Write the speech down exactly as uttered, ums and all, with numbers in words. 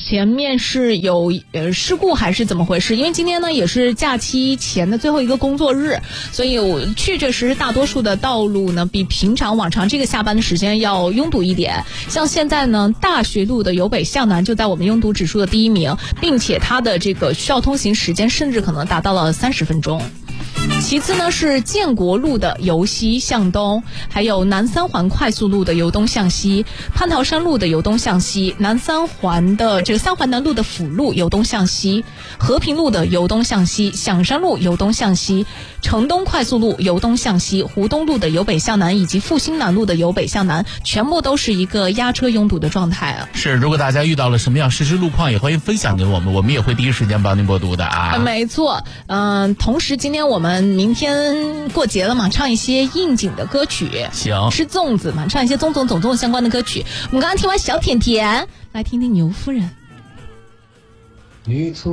前面是有呃事故还是怎么回事？因为今天呢也是假期前的最后一个工作日，所以我确确实实大多数的道路呢比平常往常这个下班的时间要拥堵一点。像现在呢，大学路的由北向南就在我们拥堵指数的第一名，并且它的这个需要通行时间甚至可能达到了三十分钟。其次呢是建国路的由西向东，还有南三环快速路的由东向西，蟠桃山路的由东向西，南三环的这个三环南路的辅路由东向西，和平路的由东向西，响山路由东向西，城东快速路由东向西，湖东路的由北向南，以及复兴南路的由北向南，全部都是一个压车拥堵的状态啊。 是，如果大家遇到了什么样实时路况，也欢迎分享给我们，我们也会第一时间帮您播读的啊。 没错，嗯、呃，同时今天我们明天过节了嘛，唱一些应景的歌曲。 行， 吃粽子嘛，唱一些粽粽总粽相关的歌曲。我们刚刚听完小甜甜，来听听牛夫人。 你从